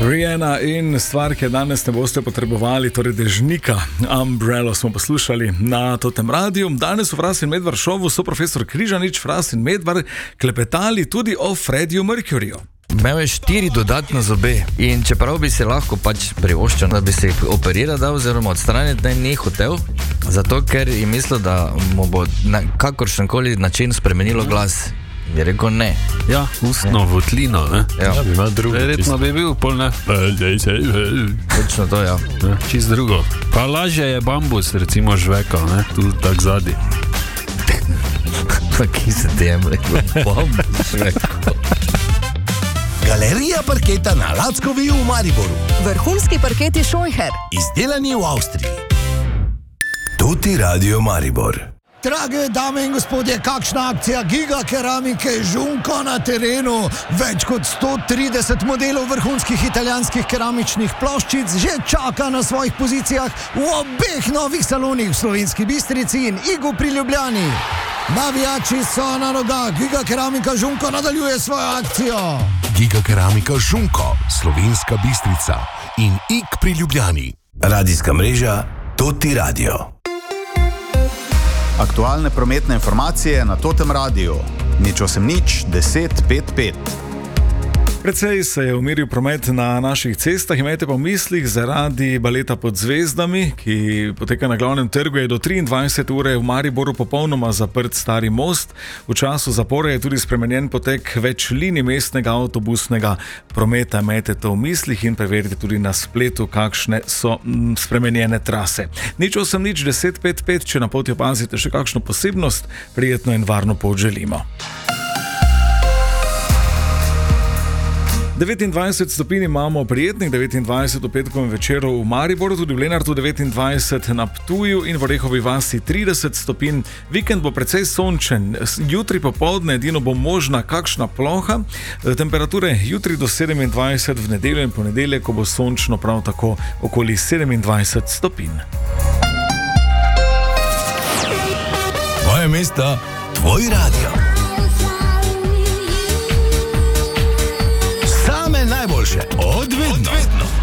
Rihanna in stvar, ki je danes ne boste potrebovali, torej dežnika, Umbrello smo poslušali na Totem Radiu. Danes v Fras in Medvar šovu so profesor Križanič, Fras in Medvar klepetali tudi o Freddiju Mercuryju. Imel je 4 dodatne zobe in čeprav bi se lahko privoščil, da bi se jih operiral oziroma odstraniti, da ni hotel, zato ker je mislil, da mu bo na kakršenkoli način spremenilo glas. Je rekel ne. Ja, ustno votlino, ne? Ja. Bi imel drugo. Verjetno bi bil pol ne. Točno to, ja. Čist drugo. Pa lažje je bambus, recimo žvekal, ne? Tu tak zadnji. Ki se tem rekel, bambus žvekal. Galerija parketa na Lackovi v Mariboru. Vrhunski parketi Scheucher. Izdelani v Avstriji. Tuti Radio Maribor. Drage dame in gospodje, kakšna akcija Giga Keramike Žunko na terenu. Več kot 130 modelov vrhunskih italijanskih keramičnih ploščic že čaka na svojih pozicijah v obeh novih salonih v Slovenski Bistrici in Igu pri Ljubljani. Navijači so na nogah, Giga Keramika Žunko nadaljuje svojo akcijo. Giga Keramika Žunko, Slovenska Bistrica in Ig pri Ljubljani. Radijska mreža Tuti Radio. Aktualne prometne informacije na Totem Radiu. 080 10 55. Precej se je umiril promet na naših cestah, imejte pa v mislih zaradi baleta Pod zvezdami, ki poteka na glavnem trgu, je do 23 ure v Mariboru popolnoma zaprt Stari most. V času zapore je tudi spremenjen potek več linij mestnega avtobusnega prometa. Imejte to v mislih in preverite tudi na spletu, kakšne so spremenjene trase. 080 10 55, če na poti opazite še kakšno posebnost, prijetno in varno pot želimo. 29 stopinj imamo prijetnih, 29 v petkovem večeru v Mariboru, tudi v Lenartu 29, na Ptuju in v Orehovi vasi 30 stopinj. Vikend bo precej sončen, jutri popoldne edino bo možna kakšna ploha, temperature jutri do 27, v nedeljo in ponedeljek, ko bo sončno, prav tako okoli 27 stopinj. Tvoje mesto, tvoj radio. Najboljše, odvedno.